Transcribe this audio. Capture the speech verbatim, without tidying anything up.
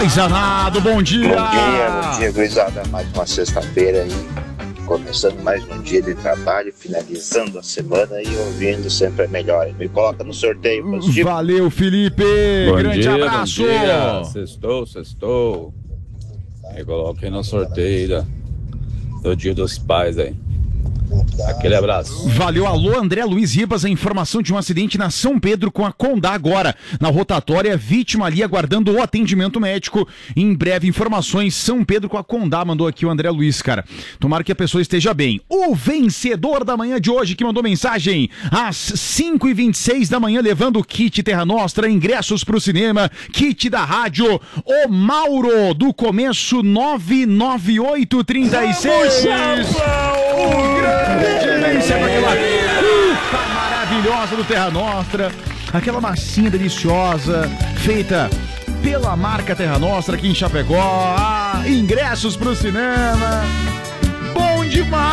Zanado, bom dia! Bom dia, bom dia, gurizada. Mais uma sexta-feira aí, começando mais um dia de trabalho, finalizando a semana e ouvindo sempre a melhor. Me coloca no sorteio positivo. Valeu, Felipe! Bom Grande dia, abraço! Bom dia. Sextou, sextou. Me coloquei no sorteio da, do Dia dos Pais aí. Aquele abraço. Valeu, alô, André Luiz Ribas, a informação de um acidente na São Pedro com a Condá agora. Na rotatória, vítima ali aguardando o atendimento médico. Em breve, informações, São Pedro com a Condá, mandou aqui o André Luiz, cara. Tomara que a pessoa esteja bem. O vencedor da manhã de hoje que mandou mensagem às cinco e vinte e seis da manhã, levando o kit Terra Nostra, ingressos pro cinema, kit da rádio, o Mauro, do começo nove nove oito três seis. O grande delícia com aquela cuca maravilhosa do Terra Nostra, aquela massinha deliciosa, feita pela marca Terra Nostra aqui em Chapecó. Ah, ingressos pro cinema. Bom demais!